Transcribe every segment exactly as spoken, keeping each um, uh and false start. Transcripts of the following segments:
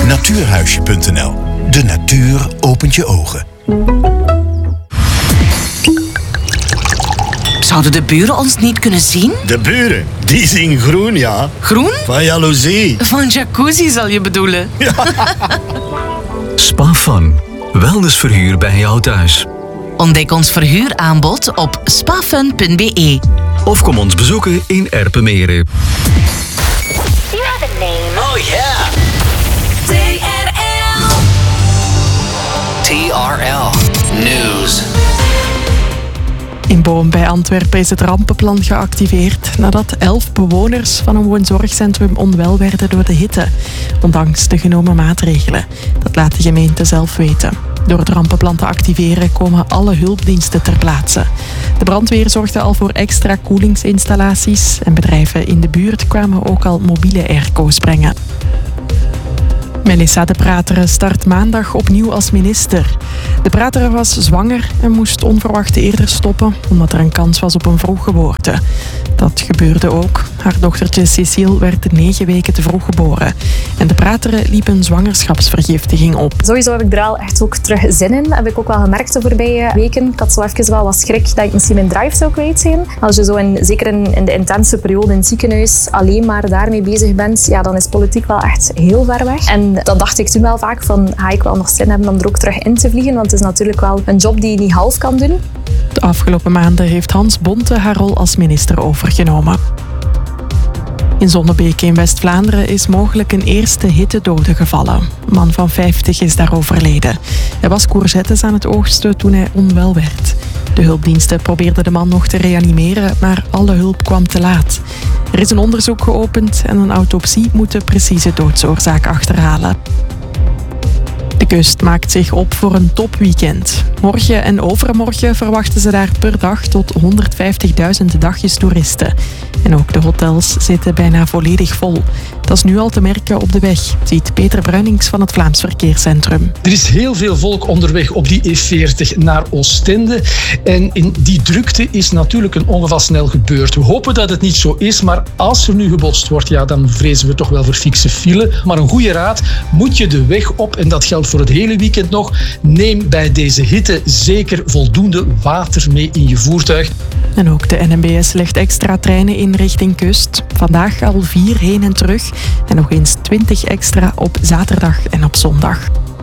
Natuurhuisje punt n l. De natuur opent je ogen. Zouden de buren ons niet kunnen zien? De buren? Die zien groen, ja. Groen? Van jaloezie. Van jacuzzi zal je bedoelen. Ja. Spa Fun. Wellnessverhuur bij jou thuis. Ontdek ons verhuuraanbod op spafun punt b e. Of kom ons bezoeken in Erpenmeren. You have a name. Oh yeah. T R L. T R L News. In Boom bij Antwerpen is het rampenplan geactiveerd nadat elf bewoners van een woonzorgcentrum onwel werden door de hitte, ondanks de genomen maatregelen. Dat laat de gemeente zelf weten. Door het rampenplan te activeren komen alle hulpdiensten ter plaatse. De brandweer zorgde al voor extra koelingsinstallaties en bedrijven in de buurt kwamen ook al mobiele airco's brengen. Melissa De Prateren start maandag opnieuw als minister. De Prateren was zwanger en moest onverwacht eerder stoppen, omdat er een kans was op een vroeggeboorte. Dat gebeurde ook. Haar dochtertje Cecile werd negen weken te vroeg geboren. En De Prateren liep een zwangerschapsvergiftiging op. Sowieso heb ik er al echt ook terug zin in. Dat heb ik ook wel gemerkt de voorbije weken. Ik had zo even wel wat schrik dat ik misschien mijn drive zou kwijt zijn. Als je zo in, zeker in, in de intense periode in het ziekenhuis alleen maar daarmee bezig bent, ja, dan is politiek wel echt heel ver weg. En dan dacht ik toen wel vaak van, ga ik wel nog zin hebben om er ook terug in te vliegen? Want het is natuurlijk wel een job die je niet half kan doen. De afgelopen maanden heeft Hans Bonte haar rol als minister overgenomen. In Zonnebeek in West-Vlaanderen is mogelijk een eerste hittedode gevallen. Een man van vijftig is daar overleden. Hij was courgettes aan het oogsten toen hij onwel werd. De hulpdiensten probeerden de man nog te reanimeren, maar alle hulp kwam te laat. Er is een onderzoek geopend en een autopsie moet de precieze doodsoorzaak achterhalen. De kust maakt zich op voor een topweekend. Morgen en overmorgen verwachten ze daar per dag tot honderdvijftigduizend dagjes toeristen. En ook de hotels zitten bijna volledig vol. Dat is nu al te merken op de weg, ziet Peter Bruinings van het Vlaams Verkeerscentrum. Er is heel veel volk onderweg op die E veertig naar Oostende. En in die drukte is natuurlijk een ongeval snel gebeurd. We hopen dat het niet zo is, maar als er nu gebotst wordt, ja, dan vrezen we toch wel voor fikse file. Maar een goede raad, moet je de weg op, en dat geldt voor het hele weekend nog, neem bij deze hitte zeker voldoende water mee in je voertuig. En ook de N M B S legt extra treinen in richting kust. Vandaag al vier heen en terug en nog eens twintig extra op zaterdag en op zondag.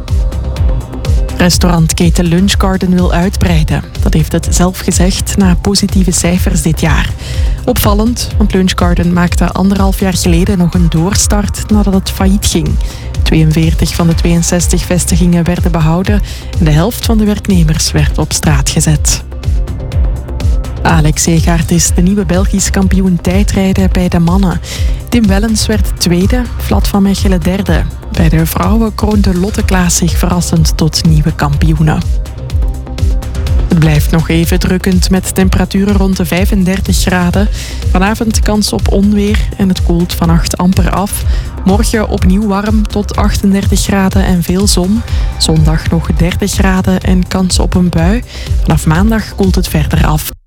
Restaurantketen Lunch Garden wil uitbreiden. Dat heeft het zelf gezegd na positieve cijfers dit jaar. Opvallend, want Lunch Garden maakte anderhalf jaar geleden nog een doorstart nadat het failliet ging. tweeënveertig van de tweeënzestig vestigingen werden behouden en de helft van de werknemers werd op straat gezet. Alex Segaert is de nieuwe Belgisch kampioen tijdrijden bij de mannen. Tim Wellens werd tweede, Vlad van Mechelen derde. Bij de vrouwen kroonde Lotte Klaas zich verrassend tot nieuwe kampioene. Het blijft nog even drukkend met temperaturen rond de vijfendertig graden. Vanavond kans op onweer en het koelt vannacht amper af. Morgen opnieuw warm tot achtendertig graden en veel zon. Zondag nog dertig graden en kans op een bui. Vanaf maandag koelt het verder af.